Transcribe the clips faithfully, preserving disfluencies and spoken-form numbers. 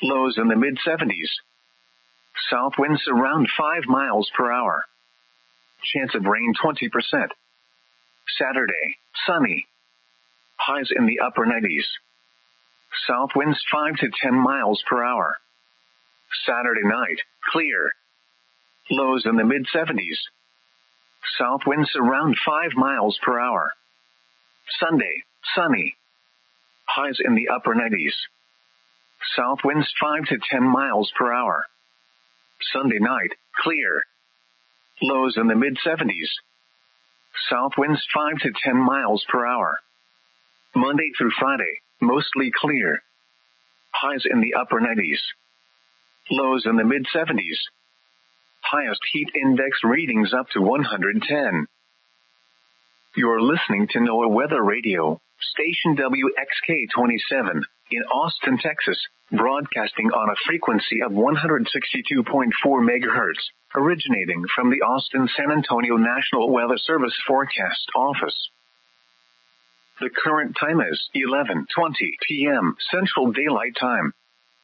Lows in the mid seventies. South winds around five miles per hour. Chance of rain twenty percent. Saturday, sunny. Highs in the upper nineties. South winds five to ten miles per hour. Saturday night, clear. Lows in the mid seventies. South winds around five miles per hour. Sunday, sunny. Highs in the upper nineties. South winds five to ten miles per hour. Sunday night, clear. Lows in the mid seventies. South winds five to ten miles per hour. Monday through Friday, mostly clear. Highs in the upper nineties. Lows in the mid seventies. Highest heat index readings up to one hundred ten. You're listening to NOAA Weather Radio, station W X K twenty-seven, in Austin, Texas, broadcasting on a frequency of one hundred sixty-two point four megahertz, originating from the Austin-San Antonio National Weather Service Forecast Office. The current time is eleven twenty p.m. Central Daylight Time.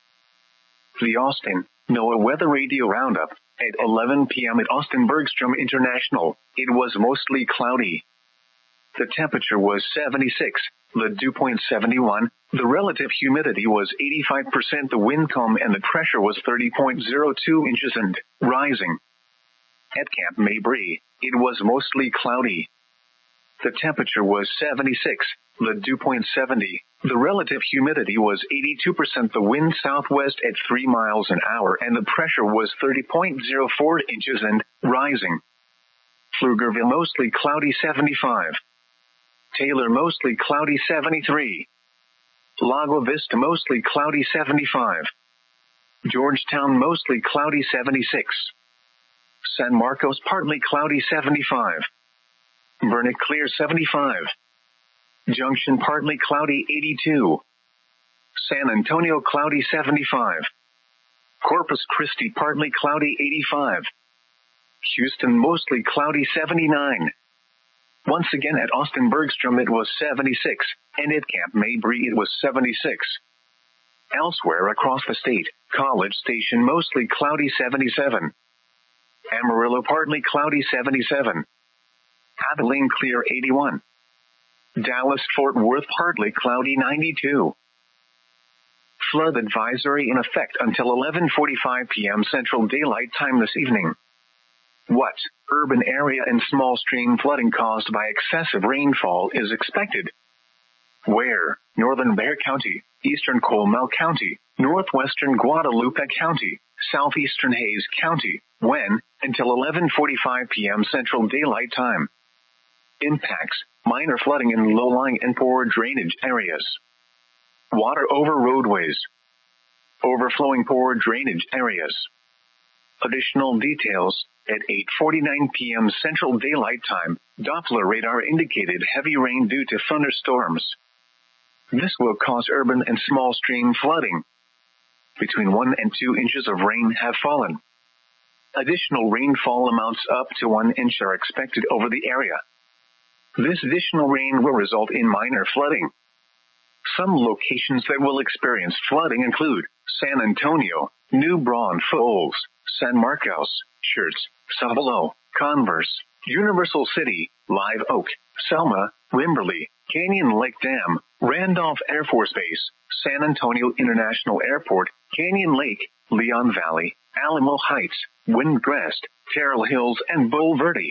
The Austin NOAA Weather Radio Roundup. At eleven p.m. at Austin Bergstrom International, it was mostly cloudy. The temperature was seventy-six, the dew point seventy-one, the relative humidity was eighty-five percent, the wind calm and the pressure was thirty point zero two inches and rising. At Camp Mabry, it was mostly cloudy. The temperature was seventy-six, the dew point seventy, the relative humidity was eighty-two percent, the wind southwest at three miles an hour and the pressure was thirty point zero four inches and rising. Pflugerville mostly cloudy seventy-five. Taylor mostly cloudy seventy-three. Lago Vista mostly cloudy seventy-five. Georgetown mostly cloudy seventy-six. San Marcos partly cloudy seventy-five. Vernon clear seventy-five. Junction partly cloudy eighty-two. San Antonio cloudy seventy-five. Corpus Christi partly cloudy eighty-five. Houston mostly cloudy seventy-nine. Once again at Austin Bergstrom it was seventy-six, and at Camp Mabry it was seventy-six. Elsewhere across the state, College Station mostly cloudy seventy-seven. Amarillo partly cloudy seventy-seven. Abilene clear eighty-one. Dallas-Fort Worth partly cloudy ninety-two. Flood advisory in effect until eleven forty-five p.m. Central Daylight Time this evening. What urban area and small stream flooding caused by excessive rainfall is expected? Where? Northern Bexar County, eastern Comal County, northwestern Guadalupe County, southeastern Hays County. When? Until eleven forty-five p.m. Central Daylight Time. Impacts: minor flooding in low-lying and poor drainage areas. Water over roadways. Overflowing poor drainage areas. Additional details: at eight forty-nine p.m. Central Daylight Time, Doppler radar indicated heavy rain due to thunderstorms. This will cause urban and small stream flooding. Between one and two inches of rain have fallen. Additional rainfall amounts up to one inch are expected over the area. This additional rain will result in minor flooding. Some locations that will experience flooding include San Antonio, New Braunfels, San Marcos, Schertz, Savalo, Converse, Universal City, Live Oak, Selma, Wimberley, Canyon Lake Dam, Randolph Air Force Base, San Antonio International Airport, Canyon Lake, Leon Valley, Alamo Heights, Windcrest, Terrell Hills, and Bull Verde.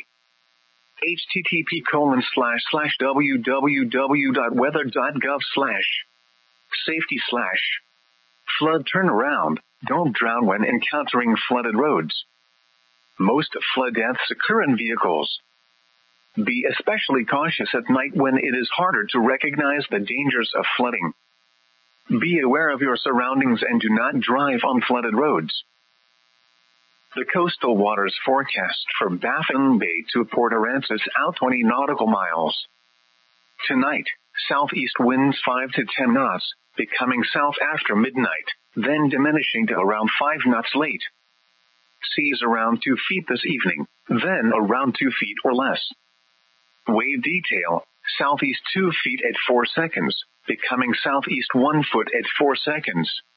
http colon slash slash www.weather.gov slash safety slash flood turnaround. Don't drown when encountering flooded roads. Most flood deaths occur in vehicles. Be especially cautious at night when it is harder to recognize the dangers of flooding. Be aware of your surroundings and do not drive on flooded roads. The coastal waters forecast for Baffin Bay to Port Aransas out twenty nautical miles. Tonight, southeast winds five to ten knots, becoming south after midnight, then diminishing to around five knots late. Seas around two feet this evening, then around two feet or less. Wave detail, southeast two feet at four seconds, becoming southeast one foot at four seconds.